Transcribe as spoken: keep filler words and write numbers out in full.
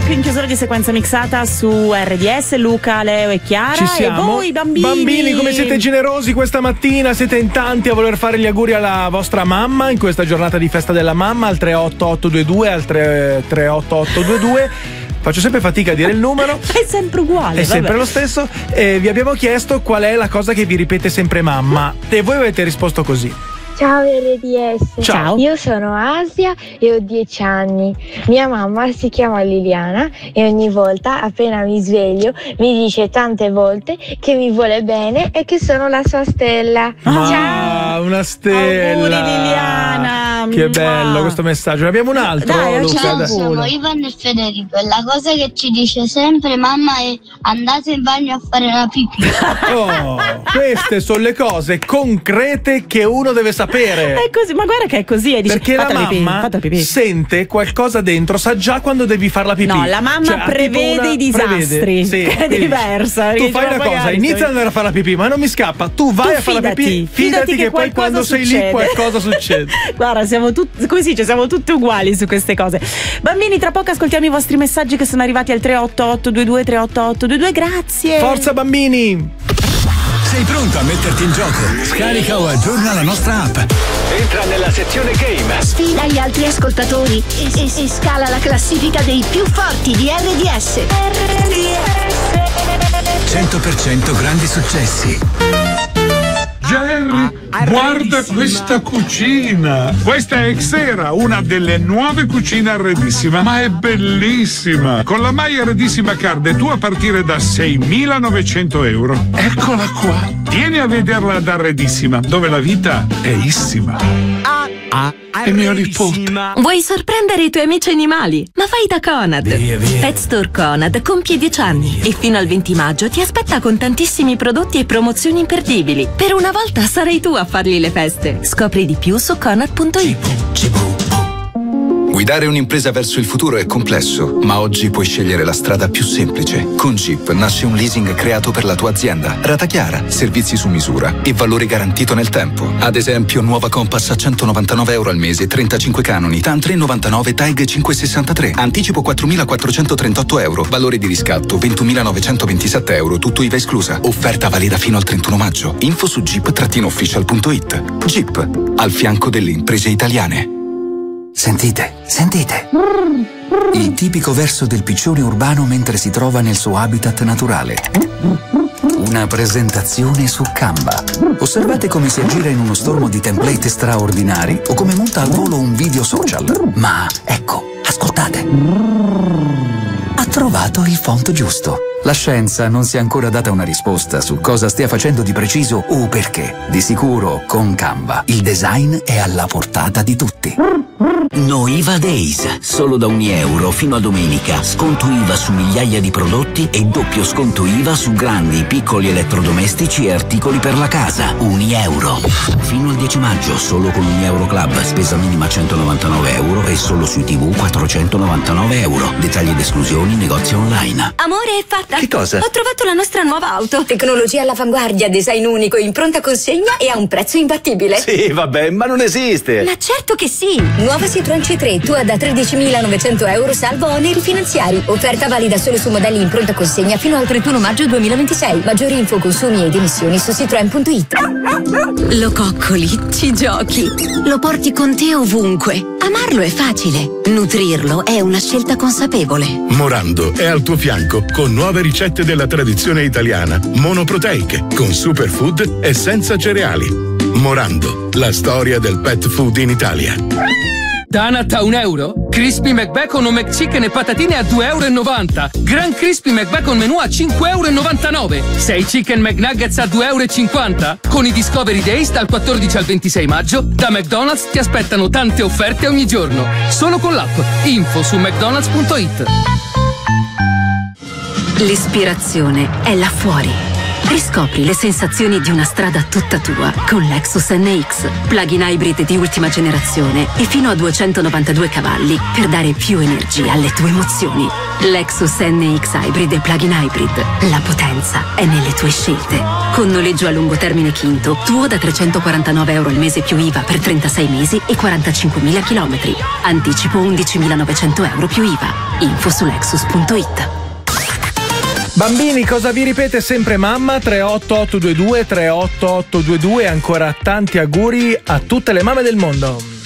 in chiusura di sequenza mixata su R D S. Luca, Leo e Chiara. Ci siamo. E voi bambini. Bambini, come siete generosi questa mattina, siete in tanti a voler fare gli auguri alla vostra mamma in questa giornata di festa della mamma al tre otto otto due due al tre otto otto due due. Faccio sempre fatica a dire il numero. È sempre uguale. È vabbè. sempre lo stesso. E vi abbiamo chiesto qual è la cosa che vi ripete sempre mamma. E voi avete risposto così. Ciao R D S. Ciao. Io sono Asia e ho dieci anni. Mia mamma si chiama Liliana e ogni volta appena mi sveglio mi dice tante volte che mi vuole bene e che sono la sua stella. Ma Ciao. una stella. Auguri Liliana. Che bello questo messaggio. Ne abbiamo un altro. Dai, Luca, Ciao, dai. sono Ivan e Federico e la cosa che ci dice sempre mamma è andate in bagno a fare la pipì. Oh, queste sono le cose concrete che uno deve sapere. È così, ma guarda che è così. E dice, Perché la fate pipì, mamma fate pipì. sente qualcosa dentro, sa già quando devi far la pipì. No, la mamma Cioè, ha prevede tipo una- i disastri, prevede, sì, che è quindi diversa, Tu perché fai cioè, una cosa, magari inizia sei- ad andare a fare la pipì, ma non mi scappa. Tu vai Tu a fare la pipì, fidati, fidati, fidati che, che poi qualcosa quando sei lì succede. qualcosa succede. Guarda, siamo tutti, come si dice, siamo tutti uguali su queste cose. Bambini, tra poco ascoltiamo i vostri messaggi che sono arrivati al tre otto otto due due tre otto otto due due. Grazie. Forza bambini! Sei pronto a metterti in gioco? Scarica o aggiorna la nostra app. Entra nella sezione game. Sfida gli altri ascoltatori e, e, e scala la classifica dei più forti di R D S. R D S. cento per cento grandi successi. Jerry, guarda questa cucina. Questa è Xera, una delle nuove cucine Arredissima, ma è bellissima. Con la My Arredissima Card tu a partire da seimilanovecento euro. Eccola qua. Vieni a vederla da Arredissima, dove la vita è issima. Ah, E mio nipote. vuoi sorprendere i tuoi amici animali? Ma vai da Conad. Via, via. Pet Store Conad compie dieci anni e fino al venti maggio ti aspetta con tantissimi prodotti e promozioni imperdibili. Per una volta sarai tu a fargli le feste. Scopri di più su conad punto it. Guidare un'impresa verso il futuro è complesso, ma oggi puoi scegliere la strada più semplice. Con Jeep nasce un leasing creato per la tua azienda. Rata chiara, servizi su misura e valore garantito nel tempo. Ad esempio, nuova Compass a centonovantanove euro al mese, trentacinque canoni, TAN tre virgola novantanove, TAG cinquecentosessantatré. Anticipo quattromilaquattrocentotrentotto euro. Valore di riscatto ventumilanovecentovantisette euro, tutto I V A esclusa. Offerta valida fino al trentuno maggio. Info su jeep official punto it. Jeep, al fianco delle imprese italiane. Sentite, sentite. Il tipico verso del piccione urbano mentre si trova nel suo habitat naturale. Una presentazione su Canva. Osservate come si aggira in uno stormo di template straordinari o come monta al volo un video social. Ma ecco, ascoltate. Ha trovato il font giusto. La scienza non si è ancora data una risposta su cosa stia facendo di preciso o perché. Di sicuro, con Canva, il design è alla portata di tutti. No I V A Days, solo da un euro fino a domenica. Sconto I V A su migliaia di prodotti e doppio sconto I V A su grandi, piccoli elettrodomestici e articoli per la casa. Un euro. Fino al dieci maggio, solo con un euro club. Spesa minima centonovantanove euro e solo sui tivù quattrocentonovantanove euro. Dettagli ed esclusioni, negozio online. Amore, è fatta. Che cosa? Ho trovato la nostra nuova auto. Tecnologia all'avanguardia, design unico, in pronta consegna e a un prezzo imbattibile. Sì, vabbè, ma non esiste. Ma certo che sì! Nuova Citroen C tre, tua da tredicimilanovecento euro salvo oneri finanziari. Offerta valida solo su modelli in pronta consegna fino al trentuno maggio duemilaventisei. Maggiori info, consumi ed emissioni su citroen punto it. Lo coccoli, ci giochi, lo porti con te ovunque. Amarlo è facile, nutrirlo è una scelta consapevole. Morando è al tuo fianco con nuove ricette della tradizione italiana, monoproteiche, con superfood e senza cereali. Morando, la storia del pet food in Italia. Donut a un euro? Crispy McBacon o McChicken e patatine a due e novanta euro. Grand Crispy McBacon menù a cinque e novantanove euro. sei Chicken McNuggets a due e cinquanta euro. Con i Discovery Days dal quattordici al ventisei maggio, da McDonald's ti aspettano tante offerte ogni giorno. Solo con l'app. Info su mcdonalds punto it. L'ispirazione è là fuori, Riscopri le sensazioni di una strada tutta tua con Lexus N X, plug-in hybrid di ultima generazione e fino a duecentonovantadue cavalli per dare più energia alle tue emozioni. Lexus N X Hybrid e plug-in hybrid. La potenza è nelle tue scelte. Con noleggio a lungo termine Quinto, tuo da trecentoquarantanove euro al mese più I V A per trentasei mesi e quarantacinquemila chilometri. Anticipo undicimilanovecento euro più I V A. Info su lexus punto it. Bambini, cosa vi ripete sempre mamma? tre otto otto due due tre otto otto due due. Ancora tanti auguri a tutte le mamme del mondo.